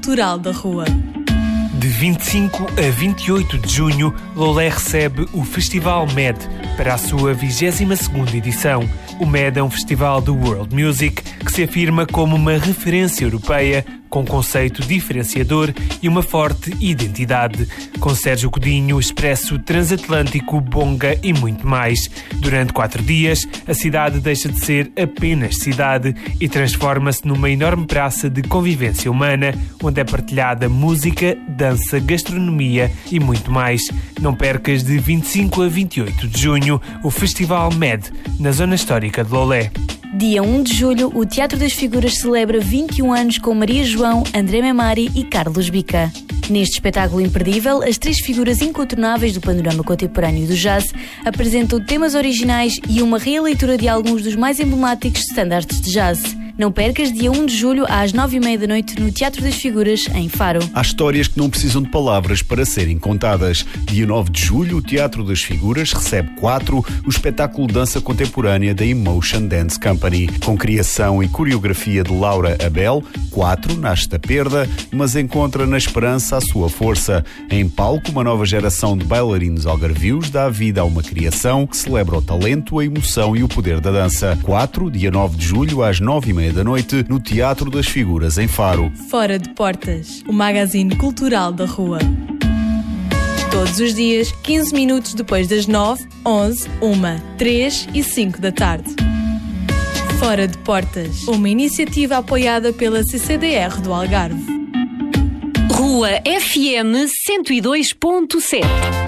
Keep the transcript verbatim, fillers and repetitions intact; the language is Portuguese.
Cultural da Rua. De vinte e cinco a vinte e oito de junho, Lolé recebe o Festival M E D para a sua vigésima segunda edição. O M E D é um festival de World Music que se afirma como uma referência europeia com conceito diferenciador e uma forte identidade, com Sérgio Godinho, Expresso Transatlântico, Bonga e muito mais. Durante quatro dias, a cidade deixa de ser apenas cidade e transforma-se numa enorme praça de convivência humana, onde é partilhada música, dança, gastronomia e muito mais. Não percas de vinte e cinco a vinte e oito de junho o Festival M E D, na Zona Histórica de Lolé. Dia um de julho, o Teatro das Figuras celebra vinte e um anos com Maria João, André Memari e Carlos Bica. Neste espetáculo imperdível, as três figuras incontornáveis do panorama contemporâneo do jazz apresentam temas originais e uma releitura de alguns dos mais emblemáticos standards de jazz. Não percas dia um de julho às nove e meia da noite no Teatro das Figuras, em Faro. Há histórias que não precisam de palavras para serem contadas. Dia nove de julho, o Teatro das Figuras recebe quatro, o espetáculo de dança contemporânea da Emotion Dance Company. Com criação e coreografia de Laura Abel, quatro nasce da perda, mas encontra na esperança a sua força. Em palco, uma nova geração de bailarinos algarvios dá vida a uma criação que celebra o talento, a emoção e o poder da dança. quatro, dia nove de julho, às nove e meia da noite, no Teatro das Figuras, em Faro. Fora de Portas, o magazine cultural da Rua. Todos os dias, quinze minutos depois das nove, onze, uma, três e cinco da tarde. Fora de Portas, uma iniciativa apoiada pela C C D R do Algarve. Rua F M cento e dois ponto sete.